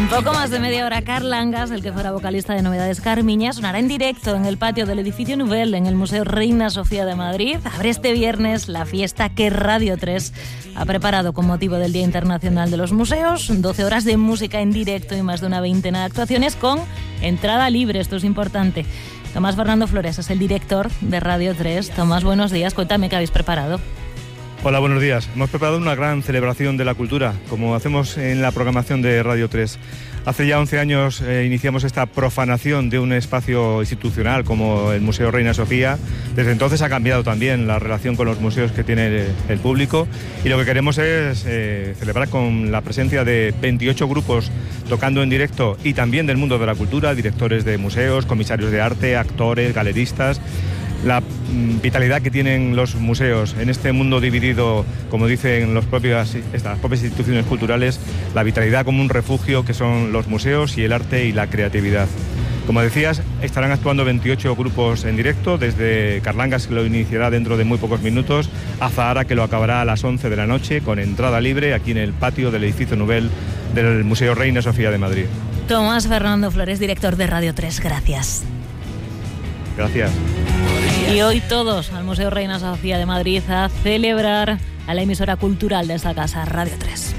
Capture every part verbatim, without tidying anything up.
Poco más de media hora, Karl Angas, el que fuera vocalista de Novedades Carmiña, sonará en directo en el patio del edificio Nouvel en el Museo Reina Sofía de Madrid. Abre este viernes la fiesta que Radio tres ha preparado con motivo del Día Internacional de los Museos. doce horas de música en directo y más de una veintena de actuaciones con entrada libre. Esto es importante. Tomás Fernando Flores es el director de Radio tres. Tomás, buenos días. Cuéntame qué habéis preparado. Hola, buenos días. Hemos preparado una gran celebración de la cultura, como hacemos en la programación de Radio tres. Hace ya once años eh, iniciamos esta profanación de un espacio institucional como el Museo Reina Sofía. Desde entonces ha cambiado también la relación con los museos que tiene el, el público, y lo que queremos es eh, celebrar con la presencia de veintiocho grupos tocando en directo, y también del mundo de la cultura, directores de museos, comisarios de arte, actores, galeristas. La vitalidad que tienen los museos en este mundo dividido, como dicen los propios, estas propias instituciones culturales, la vitalidad como un refugio que son los museos y el arte y la creatividad. Como decías, estarán actuando veintiocho grupos en directo, desde Karl Angas, que lo iniciará dentro de muy pocos minutos, a Zahara, que lo acabará a las once de la noche, con entrada libre aquí en el patio del edificio Nouvel del Museo Reina Sofía de Madrid. Tomás Fernando Flores, director de Radio tres, gracias. Gracias. Y hoy todos al Museo Reina Sofía de Madrid a celebrar a la emisora cultural de esta casa, Radio tres.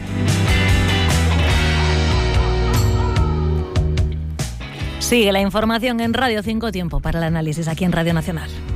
Sigue la información en Radio cinco, tiempo para el análisis aquí en Radio Nacional.